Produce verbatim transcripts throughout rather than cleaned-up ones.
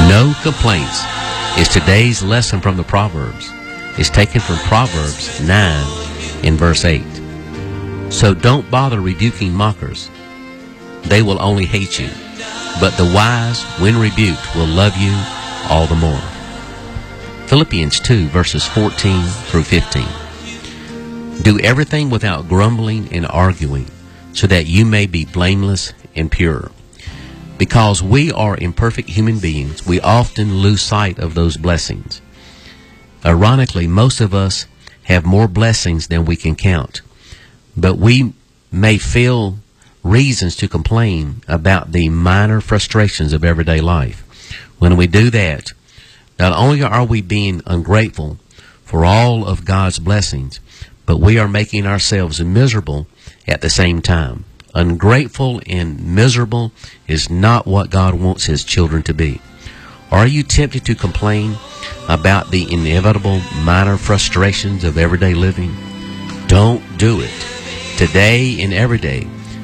No complaints is today's lesson from the Proverbs. It's taken from Proverbs nine in verse eight. So don't bother rebuking mockers. They will only hate you. But the wise, when rebuked, will love you all the more. Philippians two, verses fourteen through fifteen. Do everything without grumbling and arguing, so that you may be blameless and pure. Because we are imperfect human beings, we often lose sight of those blessings. Ironically, most of us have more blessings than we can count. But we may feel reasons to complain about the minor frustrations of everyday life. When we do that, not only are we being ungrateful for all of God's blessings, but we are making ourselves miserable at the same time. Ungrateful and miserable is not what God wants His children to be. Are you tempted to complain about the inevitable minor frustrations of everyday living? Don't do it. Today and every day.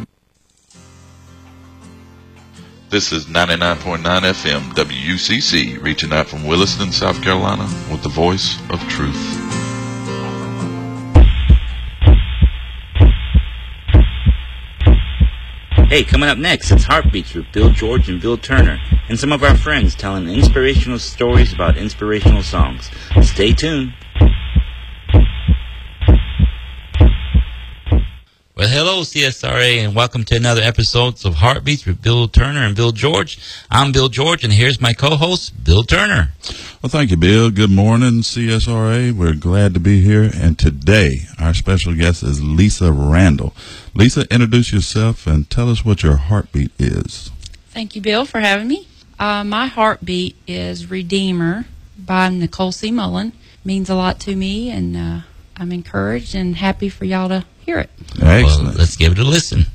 This is ninety-nine point nine F M W U C C, reaching out from Williston, South Carolina, with the voice of truth. Hey, coming up next, it's Heartbeats with Bill George and Bill Turner, and some of our friends telling inspirational stories about inspirational songs. Stay tuned. Well, hello, C S R A, and welcome to another episode of Heartbeats with Bill Turner and Bill George. I'm Bill George, and here's my co-host, Bill Turner. Well, thank you, Bill. Good morning, C S R A. We're glad to be here, and today our special guest is Lisa Randall. Lisa, introduce yourself and tell us what your heartbeat is. Thank you, Bill, for having me. Uh, my heartbeat is Redeemer by Nicole C. Mullen. It means a lot to me, and uh, I'm encouraged and happy for y'all to hear it. Excellent. Well, let's give it a listen.